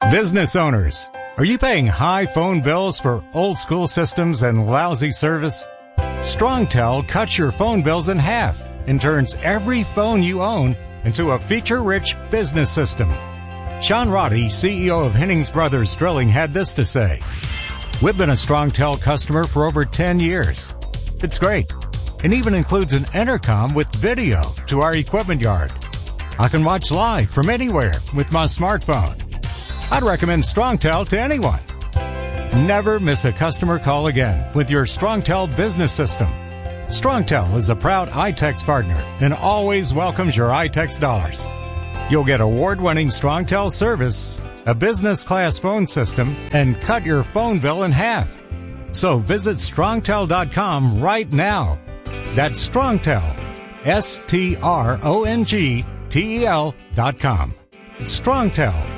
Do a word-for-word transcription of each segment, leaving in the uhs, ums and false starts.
Business owners, are you paying high phone bills for old school systems and lousy service? StrongTel cuts your phone bills in half and turns every phone you own into a feature-rich business system. Sean Roddy, C E O of Hennings Brothers Drilling, had this to say. We've been a StrongTel customer for over ten years. It's great. It even includes an intercom with video to our equipment yard. I can watch live from anywhere with my smartphone. I'd recommend StrongTel to anyone. Never miss a customer call again with your StrongTel business system. StrongTel is a proud iTex partner and always welcomes your iTex dollars. You'll get award-winning StrongTel service, a business-class phone system, and cut your phone bill in half. So visit strongtel dot com right now. That's StrongTel, S T R O N G T E L dot com. It's StrongTel.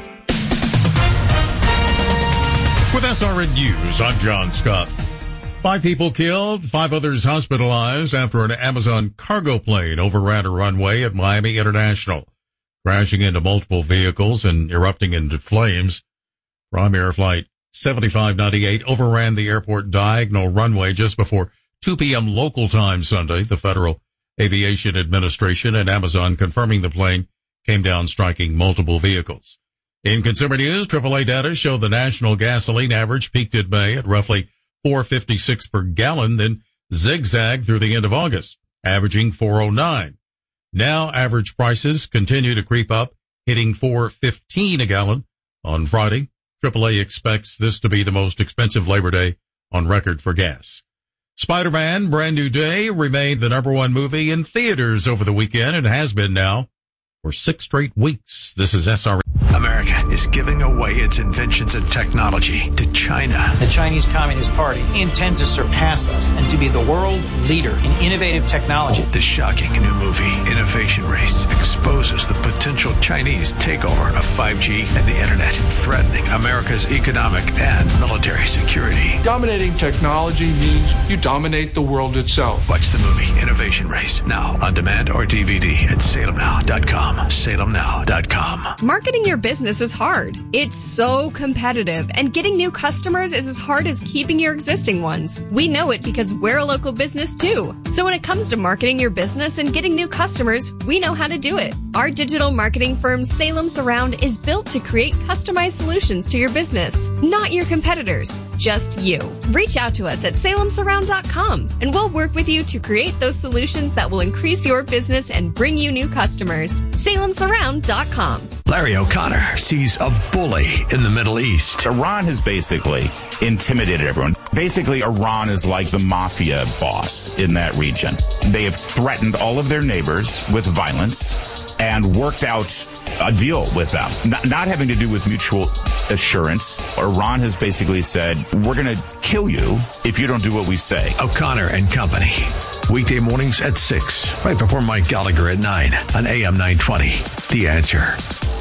With S R N News, I'm John Scott. Five people killed, five others hospitalized after an Amazon cargo plane overran a runway at Miami International, crashing into multiple vehicles and erupting into flames. Prime Air Flight seventy-five ninety-eight overran the airport diagonal runway just before two p.m. local time Sunday. The Federal Aviation Administration and Amazon confirming the plane came down, striking multiple vehicles. In consumer news, triple A data show the national gasoline average peaked in May at roughly four fifty-six per gallon, then zigzagged through the end of August, averaging four oh nine. Now average prices continue to creep up, hitting four fifteen a gallon on Friday. triple A expects this to be the most expensive Labor Day on record for gas. Spider-Man: Brand New Day remained the number one movie in theaters over the weekend and has been now for six straight weeks. This is S R N. America is giving away its inventions and technology to China. The Chinese Communist Party intends to surpass us and to be the world leader in innovative technology. The shocking new movie, Innovation Race, exposes the potential Chinese takeover of five G and the internet, threatening America's economic and military security. Dominating technology means you dominate the world itself. Watch the movie Innovation Race now on demand or D V D at salem now dot com. salem now dot com. Marketing your business is hard. It's so competitive, and getting new customers is as hard as keeping your existing ones. We know it because we're a local business too. So when it comes to marketing your business and getting new customers, we know how to do it. Our digital marketing firm Salem Surround is built to create customized solutions to your business, not your competitors, just you. Reach out to us at salem surround dot com and we'll work with you to create those solutions that will increase your business and bring you new customers. salem surround dot com. Larry O'Connor sees a bully in the Middle East. Iran has basically intimidated everyone. Basically, Iran is like the mafia boss in that region. They have threatened all of their neighbors with violence and worked out a deal with them, not, not having to do with mutual assurance. Iran has basically said, we're going to kill you if you don't do what we say. O'Connor and Company. Weekday mornings at six, right before Mike Gallagher at nine on A M nine twenty. The Answer.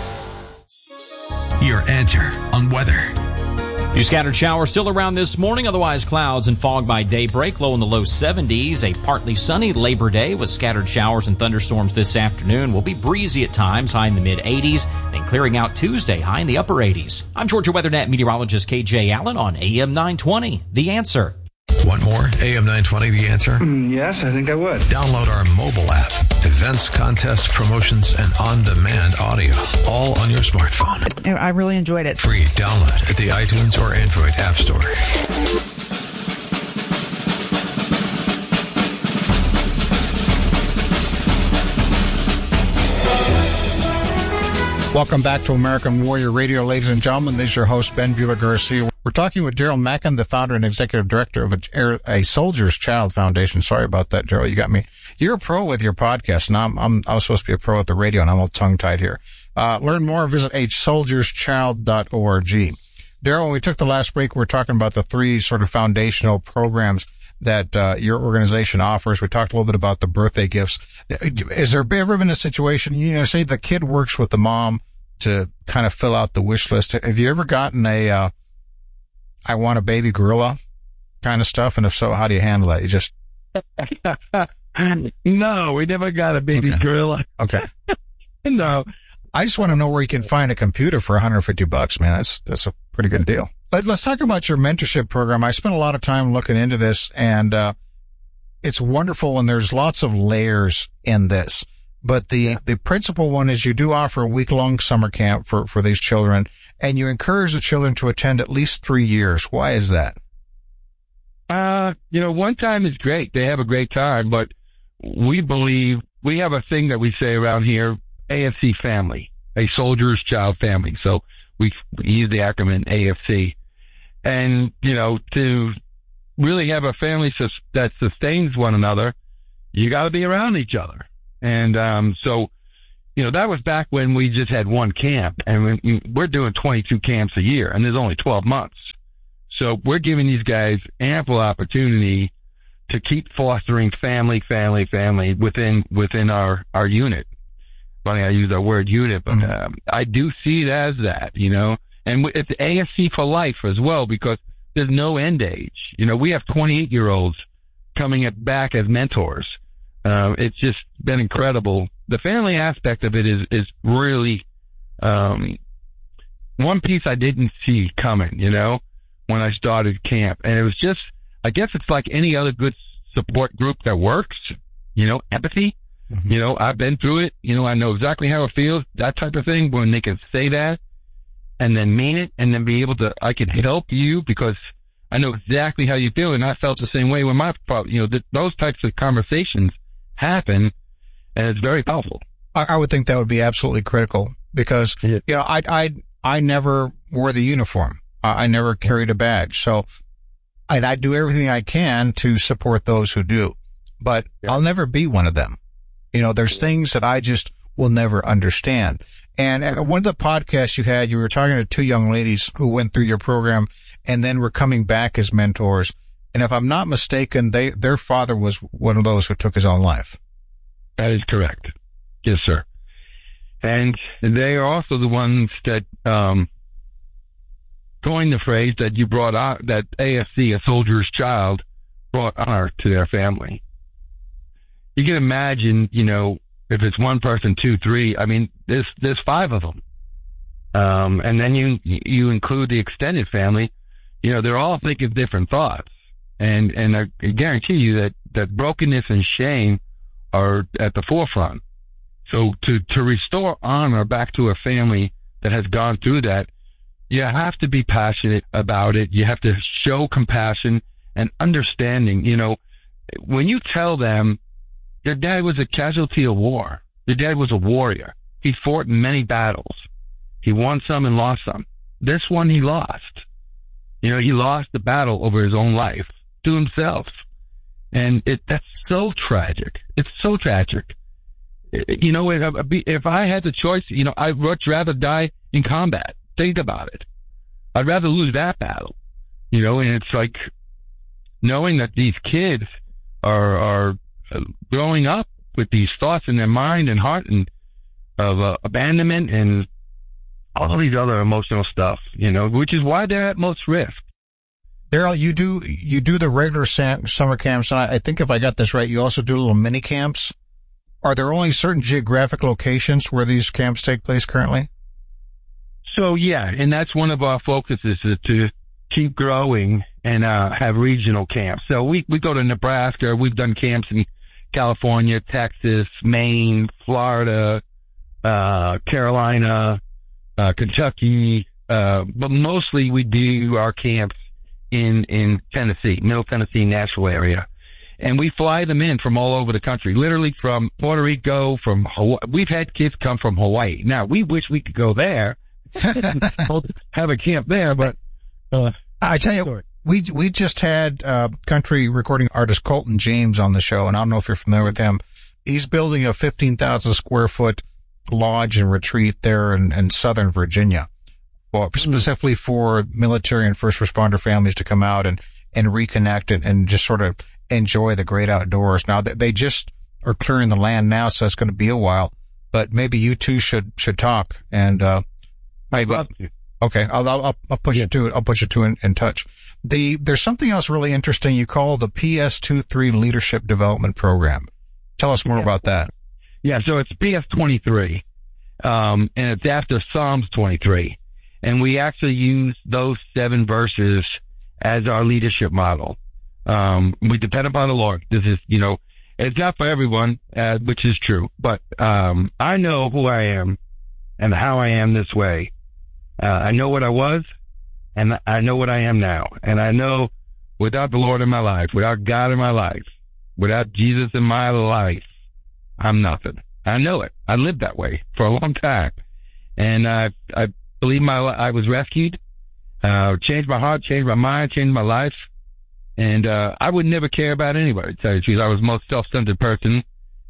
Your answer on weather. Few scattered showers still around this morning, otherwise clouds and fog by daybreak, low in the low seventies. A partly sunny Labor Day with scattered showers and thunderstorms this afternoon. Will be breezy at times, high in the mid eighties, then clearing out Tuesday, high in the upper eighties. I'm Georgia WeatherNet meteorologist K J Allen on A M nine twenty. The Answer. Want more? A M nine twenty, The Answer? Mm, yes, I think I would. Download our mobile app. Events, contests, promotions, and on-demand audio. All on your smartphone. I really enjoyed it. Free download at the iTunes or Android App Store. Welcome back to American Warrior Radio, ladies and gentlemen. This is your host, Ben Bueller-Garcia. We're talking with Daryl Mackin, the founder and executive director of a, a Soldier's Child Foundation. Sorry about that, Daryl. You got me. You're a pro with your podcast, and I'm, I'm, I was supposed to be a pro at the radio, and I'm all tongue-tied here. Uh, learn more, visit a soldiers child dot org. Daryl, when we took the last break, we were talking about the three sort of foundational programs that uh, your organization offers. We talked a little bit about the birthday gifts. Has there ever been a situation, you know, say the kid works with the mom to kind of fill out the wish list? Have you ever gotten a, uh, I want a baby gorilla kind of stuff? And if so, how do you handle that? You just... No, we never got a baby okay. gorilla. Okay. No. I just want to know where you can find a computer for one hundred fifty bucks, man. That's, that's a pretty good deal. But let's talk about your mentorship program. I spent a lot of time looking into this, and, uh, it's wonderful, and there's lots of layers in this. But the, the principal one is you do offer a week-long summer camp for, for these children, and you encourage the children to attend at least three years. Why is that? Uh, you know, one time is great. They have a great time, but we believe we have a thing that we say around here, A F C family, a soldier's child family. So we, we use the acronym A F C. And, you know, to really have a family sus- that sustains one another, you got to be around each other. And, um, so, you know, that was back when we just had one camp, and we, we're doing twenty-two camps a year, and there's only twelve months. So we're giving these guys ample opportunity to keep fostering family, family, family within, within our, our unit. Funny I use the word unit, but, mm-hmm. um, I do see it as that, you know, and it's A F C for life as well, because there's no end age. You know, we have twenty-eight year olds coming back as mentors. Uh, it's just been incredible. The family aspect of it is, is really, um, one piece I didn't see coming, you know, when I started camp. And it was just, I guess it's like any other good support group that works, you know, empathy. Mm-hmm. You know, I've been through it. You know, I know exactly how it feels, that type of thing, when they can say that and then mean it, and then be able to, I can help you because I know exactly how you feel. And I felt the same way when my, you know, th- those types of conversations happen, and it's very powerful. I, I would think that would be absolutely critical because, yeah. you know, I, I, I never wore the uniform. I, I never carried a badge. So I, I do everything I can to support those who do, but yeah. I'll never be one of them. You know, there's things that I just will never understand. And at one of the podcasts you had, you were talking to two young ladies who went through your program and then were coming back as mentors. And if I'm not mistaken, they, their father was one of those who took his own life. That is correct. Yes, sir. And they are also the ones that, um, coined the phrase that you brought out, that A F C, a soldier's child, brought honor to their family. You can imagine, you know, if it's one person, two, three, I mean, there's, there's five of them. Um, and then you, you include the extended family, you know, they're all thinking different thoughts. And, and I guarantee you that, that brokenness and shame are at the forefront. So to, to restore honor back to a family that has gone through that, you have to be passionate about it. You have to show compassion and understanding. You know, when you tell them your dad was a casualty of war, your dad was a warrior. He fought in many battles. He won some and lost some. This one he lost. You know, he lost the battle over his own life to himself. And it, that's so tragic. It's so tragic. You know, if, if I had the choice, you know, I'd much rather die in combat. Think about it. I'd rather lose that battle, you know, and it's like knowing that these kids are, are growing up with these thoughts in their mind and heart and of uh, abandonment and all these other emotional stuff, you know, which is why they're at most risk. Daryl, you do, you do the regular sam- summer camps, and I, I think if I got this right, you also do little mini camps. Are there only certain geographic locations where these camps take place currently? So, yeah, and that's one of our focuses is to keep growing and uh have regional camps. So we, we go to Nebraska. We've done camps in California, Texas, Maine, Florida, uh Carolina, uh Kentucky, uh but mostly we do our camps in in Tennessee, Middle Tennessee, Nashville area. And we fly them in from all over the country, literally from Puerto Rico, from Hawaii. We've had kids come from Hawaii. Now, we wish we could go there, have a camp there, but, uh, I tell you, sorry. we, we just had, uh, country recording artist Colton James on the show, and I don't know if you're familiar with him. He's building a fifteen thousand square foot lodge and retreat there in, in Southern Virginia, well, specifically for military and first responder families to come out and, and reconnect and, and just sort of enjoy the great outdoors. Now, they just are clearing the land now, so it's going to be a while, but maybe you two should, should talk and, uh, maybe, okay, I'll, I'll, I'll push yeah. you to it. I'll put you two in, in touch. The, there's something else really interesting you call the P S twenty-three Leadership Development Program. Tell us more yeah. about that. Yeah. So it's P S twenty-three, Um, and it's after Psalms twenty-three. And we actually use those seven verses as our leadership model. Um, we depend upon the Lord. This is, you know, it's not for everyone, uh, which is true, but, um, I know who I am and how I am this way. Uh, I know what I was and I know what I am now. And I know without the Lord in my life, without God in my life, without Jesus in my life, I'm nothing. I know it. I lived that way for a long time. And I, I believe my, I was rescued, uh, changed my heart, changed my mind, changed my life. And, uh, I would never care about anybody, to tell you the truth. I was the most self-centered person.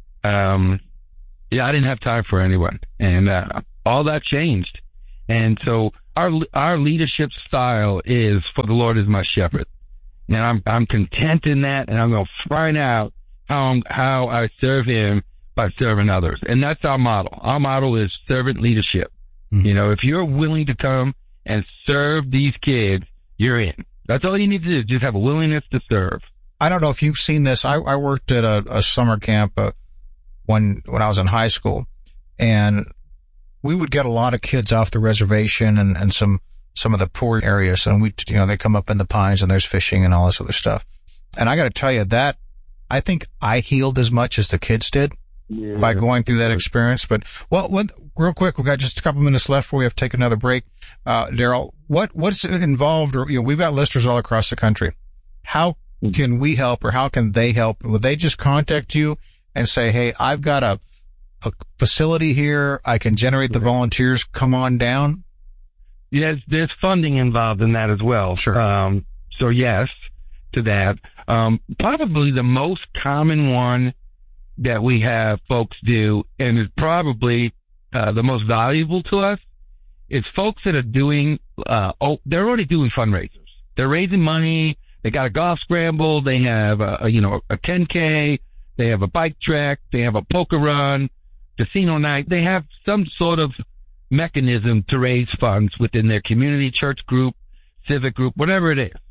Um, yeah, I didn't have time for anyone. And, uh, all that changed. And so our, our leadership style is for the Lord is my shepherd. And I'm, I'm content in that. And I'm going to find out how, I'm, how I serve him by serving others. And that's our model. Our model is servant leadership. Mm-hmm. You know, if you're willing to come and serve these kids, you're in. That's all you need to do. Just have a willingness to serve. I don't know if you've seen this. I, I worked at a, a summer camp uh, when when I was in high school, and we would get a lot of kids off the reservation and, and some some of the poor areas. And we, you know, they come up in the pines and there's fishing and all this other stuff. And I got to tell you that I think I healed as much as the kids did. Yeah. By going through that experience. But, well, what, real quick, we've got just a couple minutes left before we have to take another break. Uh, Daryl, what, what's involved, or, you know, we've got listeners all across the country. How can we help, or how can they help? Will they just contact you and say, hey, I've got a, a facility here. I can generate the volunteers. Come on down. Yes, there's funding involved in that as well. Sure. Um, so yes to that. Um, probably the most common one that we have folks do, and is probably uh, the most valuable to us, is folks that are doing, uh, oh, they're already doing fundraisers. They're raising money. They got a golf scramble. They have a, a you know, a ten K. They have a bike track. They have a poker run, casino night. They have some sort of mechanism to raise funds within their community, church group, civic group, whatever it is.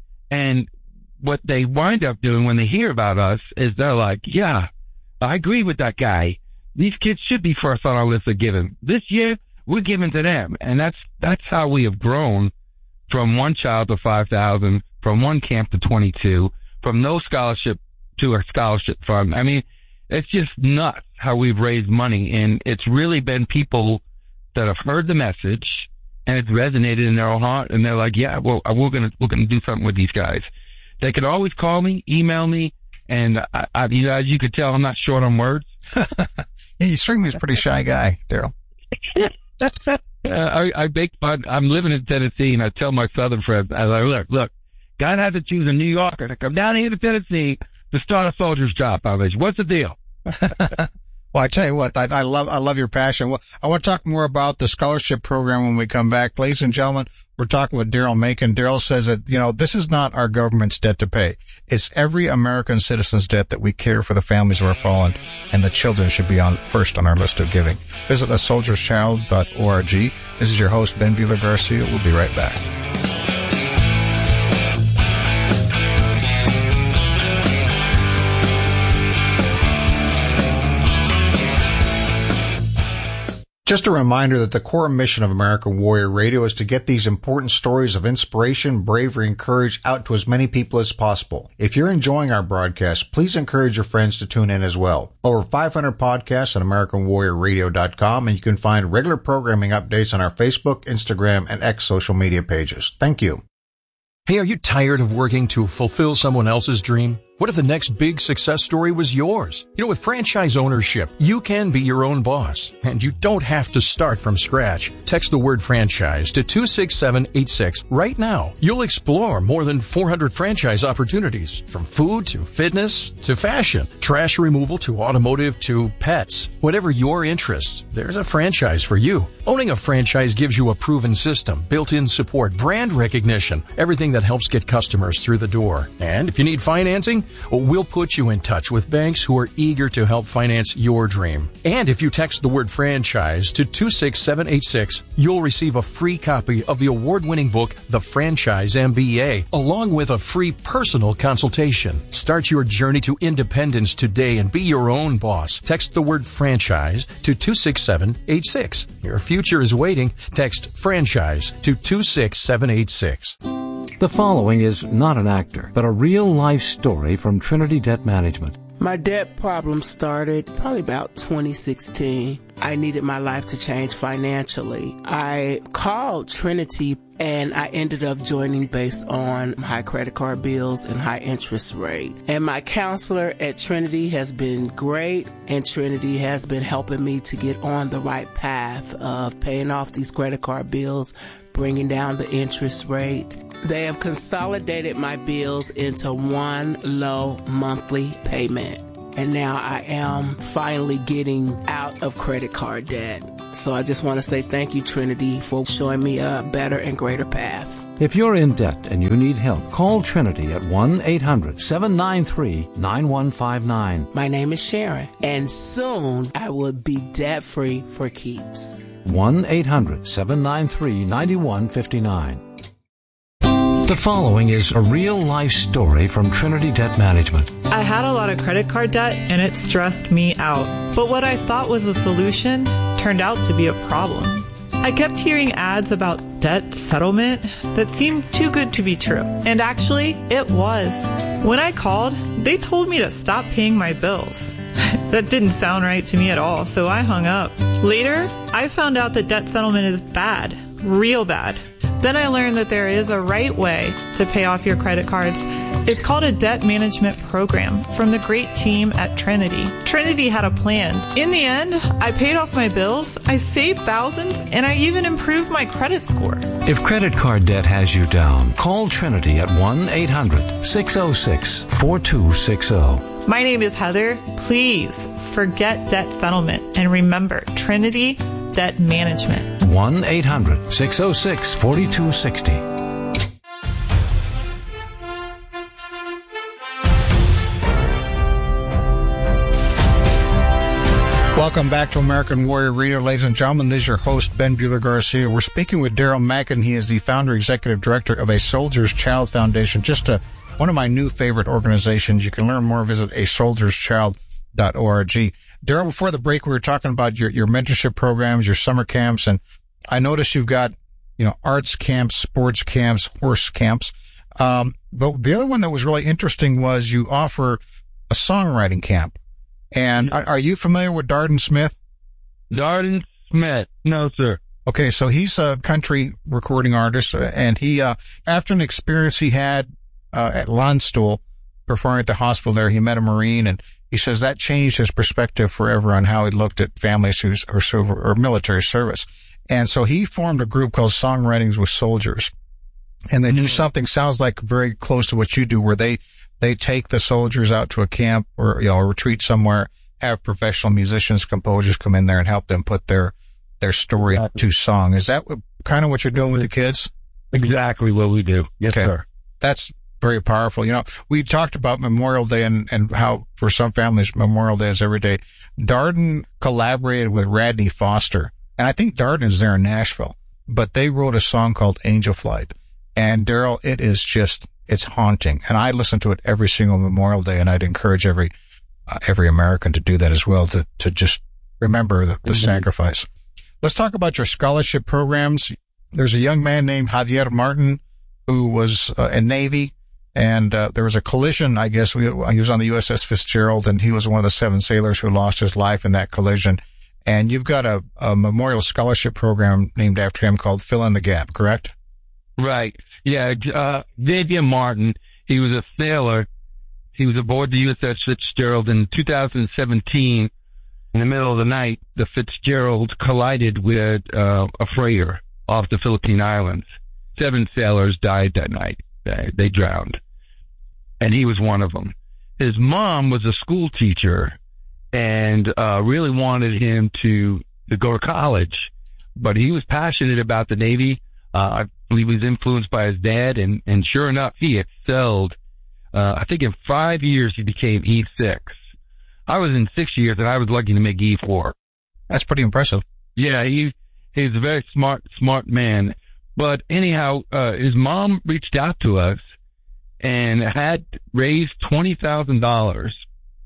And what they wind up doing when they hear about us is they're like, yeah, I agree with that guy. These kids should be first on our list of giving. This year, we're giving to them. And that's, that's how we have grown from one child to five thousand, from one camp to twenty-two, from no scholarship to a scholarship fund. I mean, it's just nuts how we've raised money. And it's really been people that have heard the message and it's resonated in their own heart. And they're like, yeah, well, we're going to, we're going to do something with these guys. They can always call me, email me. And I, I, you know, as you could tell, I'm not short on words. Yeah, you strike me as a pretty shy guy, Daryl. uh, I, I bake, but I'm living in Tennessee, and I tell my southern friends, I like, look, look, God had to choose a New Yorker to come down here to Tennessee to start a soldier's job foundation. What's the deal? Well, I tell you what, I, I love, I love your passion. Well, I want to talk more about the scholarship program when we come back. Ladies and gentlemen, we're talking with Daryl Macon. Daryl says that, you know, this is not our government's debt to pay. It's every American citizen's debt that we care for the families who are fallen, and the children should be on first on our list of giving. Visit a soldiers child dot org. This is your host, Ben Bueller Garcia. We'll be right back. Just a reminder that the core mission of American Warrior Radio is to get these important stories of inspiration, bravery, and courage out to as many people as possible. If you're enjoying our broadcast, please encourage your friends to tune in as well. Over five hundred podcasts on American Warrior Radio dot com, and you can find regular programming updates on our Facebook, Instagram, and X social media pages. Thank you. Hey, are you tired of working to fulfill someone else's dream? What if the next big success story was yours? You know, with franchise ownership, you can be your own boss, and you don't have to start from scratch. Text the word franchise to two six seven eight six right now. You'll explore more than four hundred franchise opportunities, from food to fitness to fashion, trash removal to automotive to pets. Whatever your interests, there's a franchise for you. Owning a franchise gives you a proven system, built-in support, brand recognition, everything that helps get customers through the door. And if you need financing, We'll put you in touch with banks who are eager to help finance your dream. And if you text the word franchise to two six seven eight six, you'll receive a free copy of the award-winning book, The Franchise M B A, along with a free personal consultation. Start your journey to independence today and be your own boss. Text the word franchise to two six seven eight six. Your future is waiting. Text franchise to two six seven eight six. The following is not an actor, but a real-life story from Trinity Debt Management. My debt problem started probably about twenty sixteen. I needed my life to change financially. I called Trinity and I ended up joining based on high credit card bills and high interest rate. And my counselor at Trinity has been great, and Trinity has been helping me to get on the right path of paying off these credit card bills, bringing down the interest rate. They have consolidated my bills into one low monthly payment. And now I am finally getting out of credit card debt. So I just want to say thank you, Trinity, for showing me a better and greater path. If you're in debt and you need help, call Trinity at one eight hundred seven nine three nine one five nine. My name is Sharon, and soon I will be debt-free for keeps. one eight hundred seven nine three nine one five nine. The following is a real-life story from Trinity Debt Management. I had a lot of credit card debt, and it stressed me out. But what I thought was a solution turned out to be a problem. I kept hearing ads about debt settlement that seemed too good to be true. And actually, it was. When I called, they told me to stop paying my bills. That didn't sound right to me at all, so I hung up. Later, I found out that debt settlement is bad, real bad. Then I learned that there is a right way to pay off your credit cards. It's called a debt management program from the great team at Trinity. Trinity had a plan. In the end, I paid off my bills, I saved thousands, and I even improved my credit score. If credit card debt has you down, call Trinity at one eight hundred six oh six four two six oh. My name is Heather. Please forget debt settlement and remember Trinity Debt Management. one eight hundred six oh six four two six oh. Welcome back to American Warrior Radio, ladies and gentlemen. This is your host, Ben Bueller-Garcia. We're speaking with Daryl Mackin. He is the founder, executive director of A Soldier's Child Foundation, just a, one of my new favorite organizations. You can learn more, visit a soldiers child dot org. Daryl, before the break, we were talking about your, your mentorship programs, your summer camps, and I noticed you've got, you know, arts camps, sports camps, horse camps. Um, but the other one that was really interesting was you offer a songwriting camp. And are, are you familiar with Darden Smith? Darden Smith. No, sir. Okay. So he's a country recording artist, and he, uh, after an experience he had, uh, at Landstuhl performing at the hospital there, he met a Marine, and he says that changed his perspective forever on how he looked at families who are serv- or military service. And so he formed a group called Songwritings with Soldiers. And they do something sounds like very close to what you do, where they, they take the soldiers out to a camp or, you know, a retreat somewhere, have professional musicians, composers come in there and help them put their, their story to song. Is that what, kind of what you're doing with the kids? Exactly what we do. Yes, okay. sir. That's very powerful. You know, we talked about Memorial Day and, and how for some families Memorial Day is every day. Darden collaborated with Radney Foster, and I think Darden is there in Nashville, but they wrote a song called Angel Flight. And Daryl, it is just, it's haunting. And I listen to it every single Memorial Day, and I'd encourage every, uh, every American to do that as well, to, to just remember the, the mm-hmm. sacrifice. Let's talk about your scholarship programs. There's a young man named Javier Martin who was uh, in Navy, and uh, there was a collision, I guess. We, he was on the U S S Fitzgerald, and he was one of the seven sailors who lost his life in that collision. And you've got a, a memorial scholarship program named after him called Fill in the Gap, correct? Right. Yeah. Uh, Javier Martin, he was a sailor. He was aboard the U S S Fitzgerald in two thousand seventeen. In the middle of the night, the Fitzgerald collided with uh, a freighter off the Philippine Islands. Seven sailors died that night. They, they drowned. And he was one of them. His mom was a school teacher and uh, really wanted him to, to go to college. But he was passionate about the Navy. Uh, I believe he was influenced by his dad. And, and sure enough, he excelled Uh, I think in five years he became E six. I was in six years and I was lucky to make E four. That's pretty impressive. Yeah, he he's a very smart, smart man. But anyhow, uh, his mom reached out to us and had raised twenty thousand dollars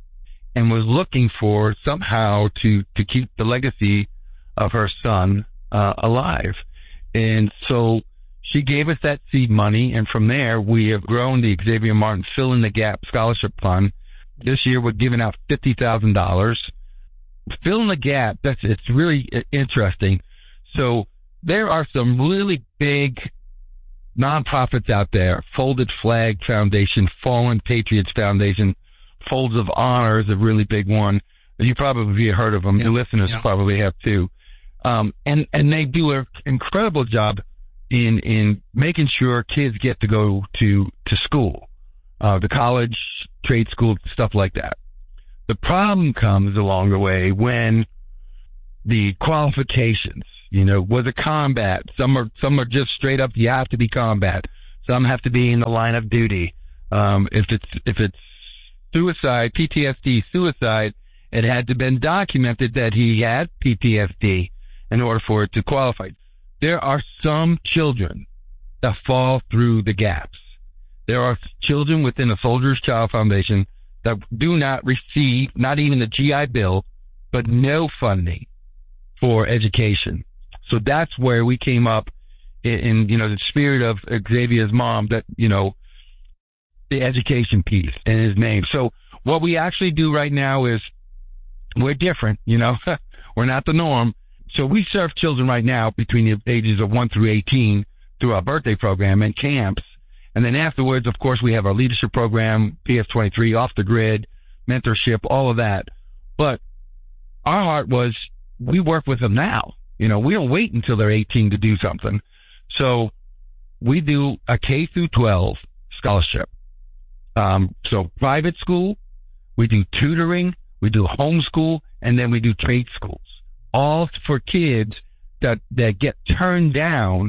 and was looking for somehow to, to keep the legacy of her son, uh, alive. And so she gave us that seed money. And from there, we have grown the Xavier Martin Fill in the Gap Scholarship Fund. This year, we're giving out fifty thousand dollars. Fill in the gap. That's, it's really interesting. So there are some really big nonprofits out there. Folded Flag Foundation, Fallen Patriots Foundation, Folds of Honor is a really big one. You probably have heard of them. Yeah. Your listeners Yeah. probably have too. Um, and, and they do an incredible job in, in making sure kids get to go to, to school, uh, to college, trade school, stuff like that. The problem comes along the way when the qualifications, you know, with the combat, some are, some are just straight up, you have to be combat. Some have to be in the line of duty. Um, if it's, if it's suicide, P T S D, suicide, it had to have been documented that he had P T S D in order for it to qualify. There are some children that fall through the gaps. There are children within the Soldier's Child Foundation that do not receive, not even the G I Bill, but no funding for education. So that's where we came up in, in, you know, the spirit of Xavier's mom, that, you know, the education piece in his name. So what we actually do right now is we're different, you know, we're not the norm. So we serve children right now between the ages of one through eighteen through our birthday program and camps. And then afterwards, of course, we have our leadership program, P F twenty-three, off the grid, mentorship, all of that. But our heart was, we work with them now. You know, we don't wait until they're eighteen to do something. So we do a K through twelve scholarship. Um, so private school, we do tutoring, we do homeschool, and then we do trade schools. All for kids that, that get turned down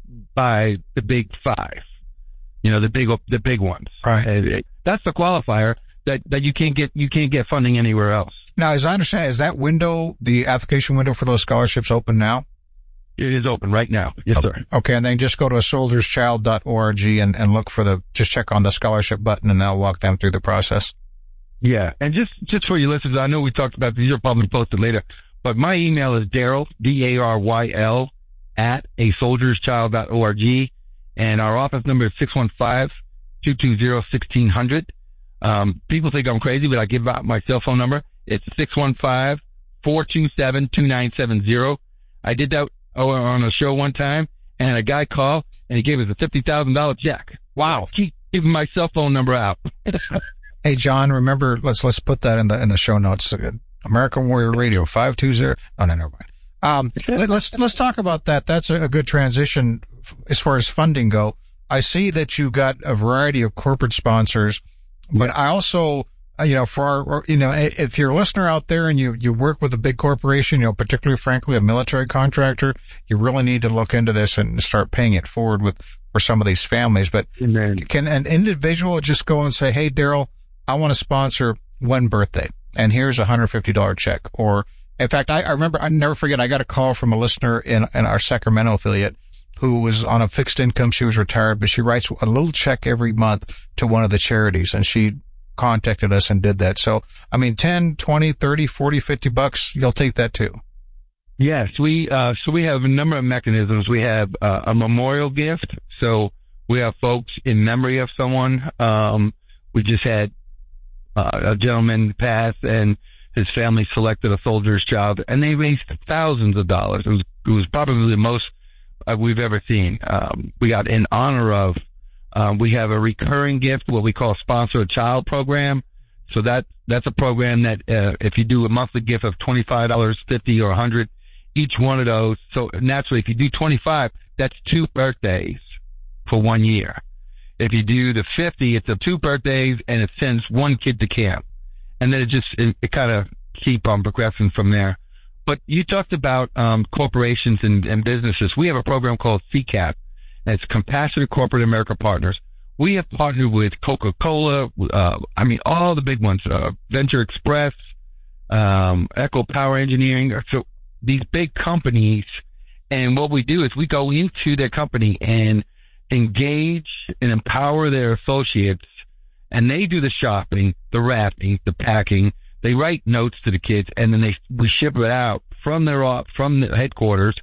by the big five. You know, the big, the big ones. Right. Uh, that's the qualifier that, that you can't get, you can't get funding anywhere else. Now, as I understand, is that window, the application window for those scholarships open now? It is open right now. Yes, sir. Okay. And then just go to a soldiers child dot org and, and look for the, just check on the scholarship button and that'll walk them through the process. Yeah. And just, just for your listeners, I know we talked about these are probably posted later, but my email is Daryl, D A R Y L, at a soldiers child dot org. And our office number is six one five, two two zero, one six zero zero. Um, people think I'm crazy, but I give out my cell phone number. It's six one five, four two seven, two nine seven zero. I did that on a show one time, and a guy called, and he gave us a fifty thousand dollars check. Wow. Keep giving my cell phone number out. Hey, John, remember, let's, let's put that in the, in the show notes. American Warrior Radio, five two zero. Oh, no, never mind. Um, let, let's, let's talk about that. That's a, a good transition as far as funding go. I see that you got a variety of corporate sponsors, but I also, you know, for our, you know, if you're a listener out there and you, you work with a big corporation, you know, particularly frankly, a military contractor, you really need to look into this and start paying it forward with, for some of these families. But Amen. Can an individual just go and say, hey, Daryl, I want to sponsor one birthday and here's a one hundred fifty dollars check? Or in fact, I, I remember, I never forget, I got a call from a listener in, in our Sacramento affiliate who was on a fixed income. She was retired, but she writes a little check every month to one of the charities, and she contacted us and did that. So, I mean, ten, twenty, thirty, forty, fifty bucks, you'll take that too. Yes, we, uh, so we have a number of mechanisms. We have, uh, a memorial gift. So we have folks in memory of someone. Um, we just had, uh, a gentleman pass and his family selected a soldier's child and they raised thousands of dollars. It was, it was probably the most uh, we've ever seen. Um, we got in honor of, um, we have a recurring gift, what we call a sponsor a child program. So that, that's a program that, uh, if you do a monthly gift of twenty-five dollars, fifty or a hundred, each one of those. So naturally, if you do twenty-five, that's two birthdays for one year. If you do the fifty, it's the two birthdays and it sends one kid to camp. And then it just, it, it kind of keep on progressing from there. But you talked about, um, corporations and, and businesses. We have a program called C CAP. And it's Compassionate Corporate America Partners. we have partnered with Coca-Cola, uh, I mean, all the big ones, uh, Venture Express, um, Echo Power Engineering. So these big companies, and what we do is we go into their company and engage and empower their associates, and they do the shopping, the wrapping, the packing. They write notes to the kids, and then they we ship it out from their op, from the headquarters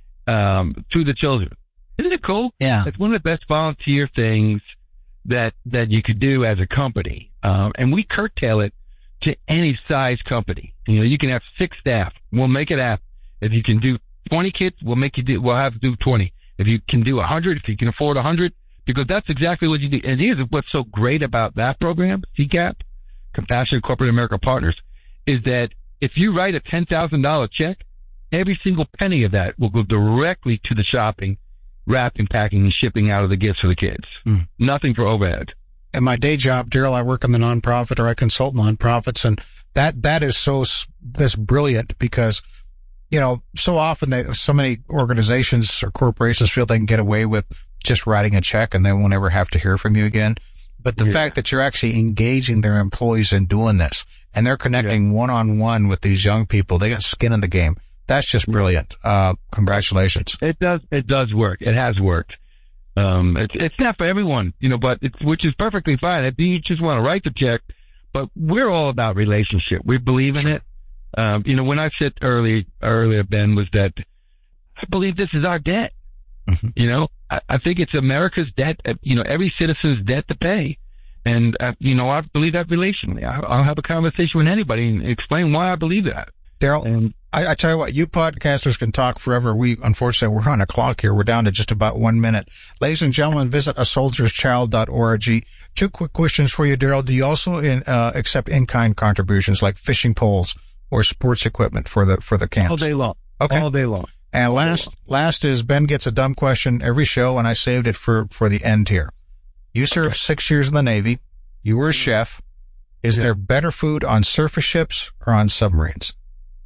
um, to the children. Isn't it cool? Yeah, it's one of the best volunteer things that that you could do as a company, um, and we curtail it to any size company. You know, you can have six staff. We'll make it happen. If you can do twenty kids, we'll make you do. We'll have to do twenty. If you can do a hundred, if you can afford a hundred, because that's exactly what you do. And here's what's so great about that program, C CAP, Compassionate Corporate America Partners, is that if you write a ten thousand dollars check, every single penny of that will go directly to the shopping, wrapping, packing, and shipping out of the gifts for the kids. Mm. Nothing for overhead. In my day job, Daryl, I work in the nonprofit, or I consult nonprofits, and that that is so that's brilliant because, you know, so often they, so many organizations or corporations feel they can get away with just writing a check and they won't ever have to hear from you again. But the yeah. fact that you're actually engaging their employees in doing this, and they're connecting one on one with these young people, they got skin in the game. That's just brilliant. Uh, congratulations. It does, it does work. It has worked. Um, it's, it's not for everyone, you know, but it's, which is perfectly fine. If you just want to write the check, but we're all about relationship. We believe in it. Um, you know, when I said early, earlier, Ben, was that I believe this is our debt. Mm-hmm. You know, I, I think it's America's debt, you know, every citizen's debt to pay. And, uh, you know, I believe that relationally. I, I'll have a conversation with anybody and explain why I believe that. Daryl, and I, I tell you what, you podcasters can talk forever. We, unfortunately, we're on a clock here. We're down to just about one minute. Ladies and gentlemen, visit a soldiers child dot org. Two quick questions for you, Daryl. Do you also in, uh, accept in-kind contributions like fishing poles or sports equipment for the, for the camps? All day long. Okay. All day long. And last, last is Ben gets a dumb question every show, and I saved it for, for the end here. You served six years in the Navy. You were a chef. Is yeah. there better food on surface ships or on submarines?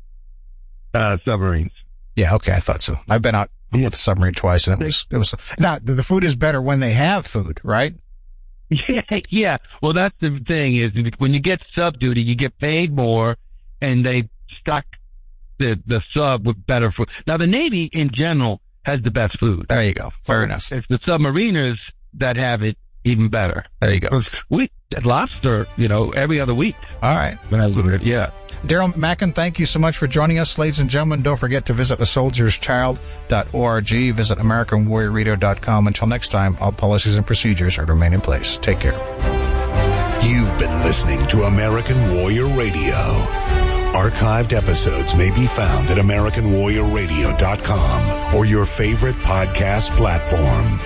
Uh, submarines. Yeah, okay, I thought so. I've been out yeah. with a submarine twice, and it was, it was, now, the food is better when they have food, right? Yeah, yeah. Well, that's the thing is when you get sub duty, you get paid more, and they stock the, the sub with better food. Now, the Navy in general has the best food. There you go. Fair enough. It's the submariners that have it even better. There you go. We had lobster, you know, every other week. All right. When I was looking at it, yeah. Daryl Mackin, thank you so much for joining us. Ladies and gentlemen, don't forget to visit a soldiers child dot org, visit American Warrior Radio dot com. Until next time, all policies and procedures are to remain in place. Take care. You've been listening to American Warrior Radio. Archived episodes may be found at American Warrior Radio dot com or your favorite podcast platform.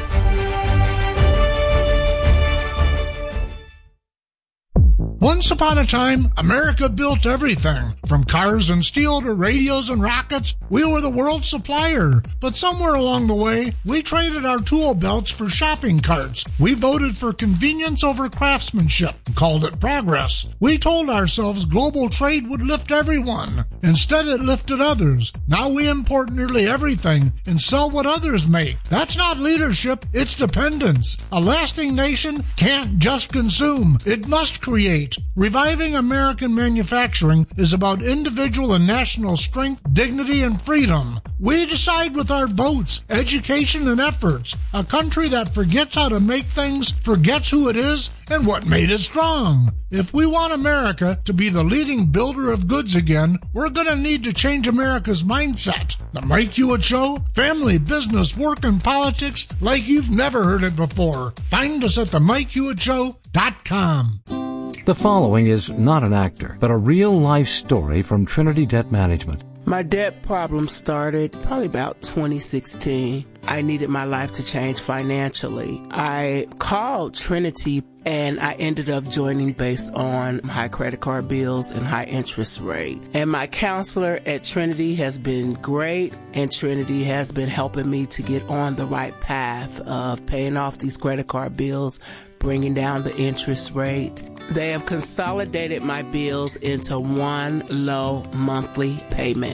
Once upon a time, America built everything. From cars and steel to radios and rockets, we were the world's supplier. But somewhere along the way, we traded our tool belts for shopping carts. We voted for convenience over craftsmanship, called it progress. We told ourselves global trade would lift everyone. Instead, it lifted others. Now we import nearly everything and sell what others make. That's not leadership, it's dependence. A lasting nation can't just consume, it must create. Reviving American manufacturing is about individual and national strength, dignity, and freedom. We decide with our votes, education, and efforts. A country that forgets how to make things, forgets who it is, and what made it strong. If we want America to be the leading builder of goods again, we're going to need to change America's mindset. The Mike Hewitt Show, family, business, work, and politics like you've never heard it before. Find us at the mike hewitt show dot com. The following is not an actor, but a real-life story from Trinity Debt Management. My debt problem started probably about twenty sixteen. I needed my life to change financially. I called Trinity and I ended up joining based on high credit card bills and high interest rate. And my counselor at Trinity has been great, and Trinity has been helping me to get on the right path of paying off these credit card bills, bringing down the interest rate. They have consolidated my bills into one low monthly payment.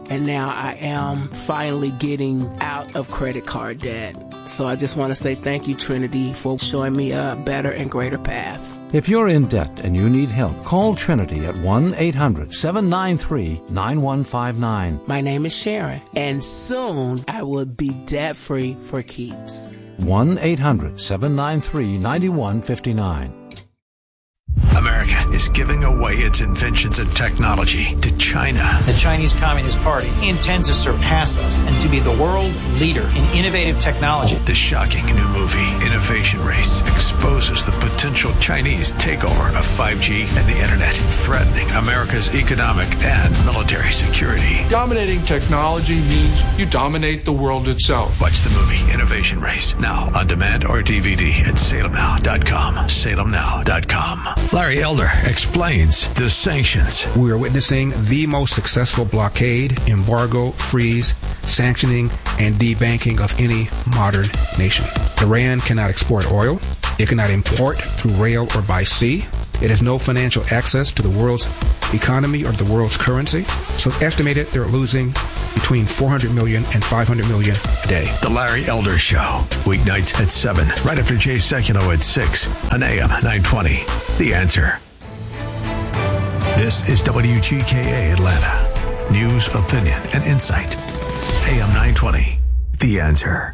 and now I am finally getting out of credit card debt. So I just want to say thank you, Trinity, for showing me a better and greater path. If you're in debt and you need help, call Trinity at one eight hundred seven nine three nine one five nine. My name is Sharon, and soon I will be debt-free for keeps. one eight hundred seven nine three nine one five nine. America is giving away its inventions and technology to China. The Chinese Communist Party intends to surpass us and to be the world leader in innovative technology. The shocking new movie, Innovation Race, exposes the potential Chinese takeover of five G and the Internet, threatening America's economic and military security. Dominating technology means you dominate the world itself. Watch the movie Innovation Race now on demand or D V D at salem now dot com. salem now dot com. Larry Elder explains the sanctions. We are witnessing the most successful blockade, embargo, freeze, sanctioning, and debanking of any modern nation. Iran cannot export oil. It cannot import through rail or by sea. It has no financial access to the world's economy or the world's currency. So it's estimated they're losing between four hundred million and five hundred million a day. The Larry Elder Show, weeknights at seven, right after Jay Sekulow at six on A M nine twenty. The Answer. This is W G K A Atlanta. News, opinion, and insight. A M nine twenty. The Answer.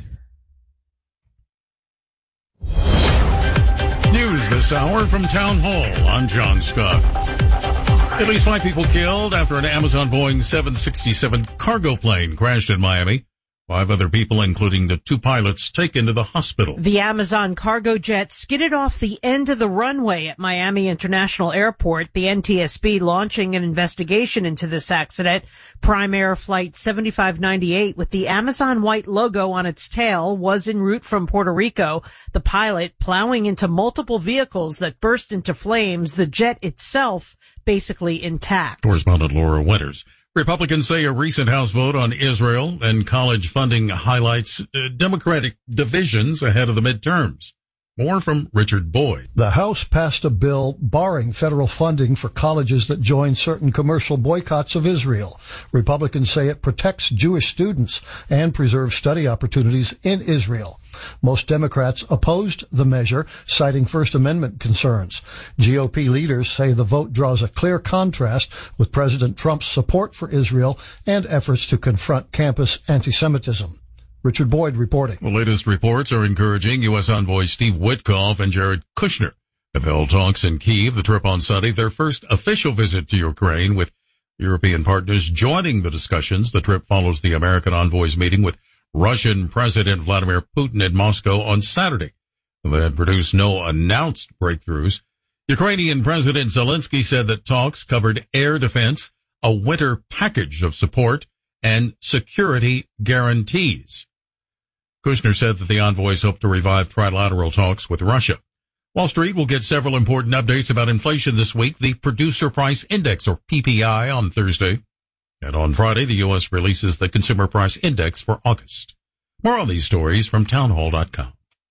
News this hour from Town Hall. I'm John Scott. At least five people killed after an Amazon Boeing seven sixty-seven cargo plane crashed in Miami. Five other people, including the two pilots, taken to the hospital. The Amazon cargo jet skidded off the end of the runway at Miami International Airport, the N T S B launching an investigation into this accident. Prime Air Flight seventy-five ninety-eight with the Amazon white logo on its tail was en route from Puerto Rico. The pilot plowing into multiple vehicles that burst into flames, the jet itself basically intact. Correspondent Laura Winters. Republicans say a recent House vote on Israel and college funding highlights uh, Democratic divisions ahead of the midterms. More from Richard Boyd. The House passed a bill barring federal funding for colleges that join certain commercial boycotts of Israel. Republicans say it protects Jewish students and preserves study opportunities in Israel. Most Democrats opposed the measure, citing First Amendment concerns. G O P leaders say the vote draws a clear contrast with President Trump's support for Israel and efforts to confront campus anti-Semitism. Richard Boyd reporting. The latest reports are encouraging. U S envoy Steve Witkoff and Jared Kushner have held talks in Kyiv. The trip on Sunday, their first official visit to Ukraine, with European partners joining the discussions. The trip follows the American envoy's meeting with Russian President Vladimir Putin in Moscow on Saturday. They had produced no announced breakthroughs. Ukrainian President Zelensky said that talks covered air defense, a winter package of support, and security guarantees. Kushner said that the envoys hope to revive trilateral talks with Russia. Wall Street will get several important updates about inflation this week. The Producer Price Index, or P P I, on Thursday. And on Friday, the U S releases the Consumer Price Index for August. More on these stories from townhall dot com.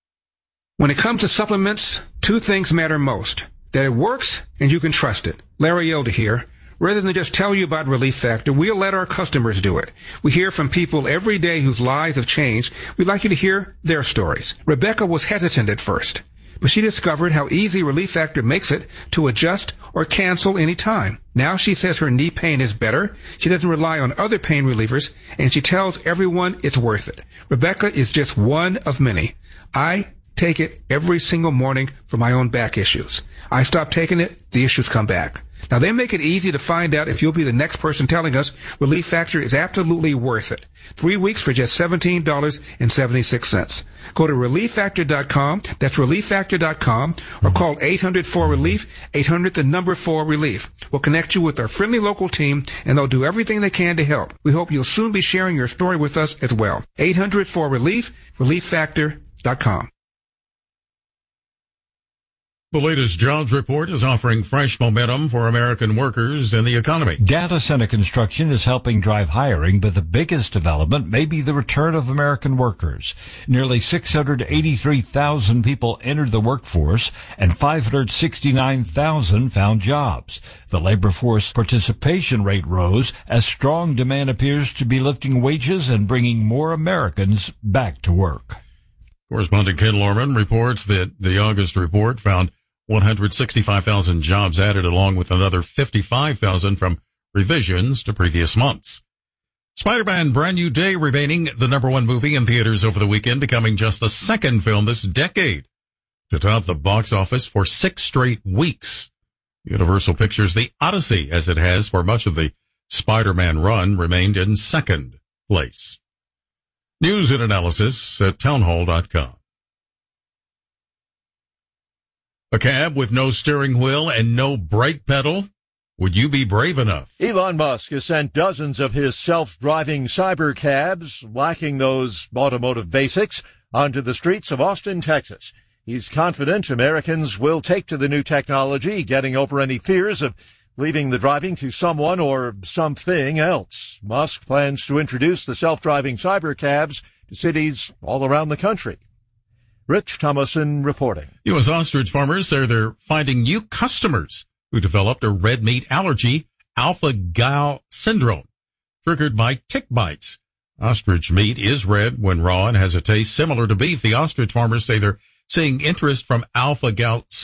When it comes to supplements, two things matter most. That it works and you can trust it. Larry Elder here. Rather than just tell you about Relief Factor, we'll let our customers do it. We hear from people every day whose lives have changed. We'd like you to hear their stories. Rebecca was hesitant at first, but she discovered how easy Relief Factor makes it to adjust or cancel any time. Now she says her knee pain is better. She doesn't rely on other pain relievers, and she tells everyone it's worth it. Rebecca is just one of many. I take it every single morning for my own back issues. I stop taking it, the issues come back. Now, they make it easy to find out if you'll be the next person telling us Relief Factor is absolutely worth it. Three weeks for just seventeen dollars and seventy-six cents. Go to relief factor dot com. That's relief factor dot com. Or call eight hundred four relief, eight hundred the number four relief. We'll connect you with our friendly local team, and they'll do everything they can to help. We hope you'll soon be sharing your story with us as well. eight hundred four relief, relief factor dot com. The latest jobs report is offering fresh momentum for American workers in the economy. Data center construction is helping drive hiring, but the biggest development may be the return of American workers. Nearly six hundred eighty-three thousand people entered the workforce, and five hundred sixty-nine thousand found jobs. The labor force participation rate rose as strong demand appears to be lifting wages and bringing more Americans back to work. Correspondent Ken Lorman reports that the August report found one hundred sixty-five thousand jobs added, along with another fifty-five thousand from revisions to previous months. Spider-Man Brand New Day remaining the number one movie in theaters over the weekend, becoming just the second film this decade to top the box office for six straight weeks. Universal Pictures' The Odyssey, as it has for much of the Spider-Man run, remained in second place. News and analysis at townhall dot com. A cab with no steering wheel and no brake pedal? Would you be brave enough? Elon Musk has sent dozens of his self-driving cyber cabs, lacking those automotive basics, onto the streets of Austin, Texas. He's confident Americans will take to the new technology, getting over any fears of leaving the driving to someone or something else. Musk plans to introduce the self-driving cyber cabs to cities all around the country. Rich Thomason reporting. U S ostrich farmers say they're finding new customers who developed a red meat allergy, alpha-gal syndrome, triggered by tick bites. Ostrich meat is red when raw and has a taste similar to beef. The ostrich farmers say they're seeing interest from alpha-gal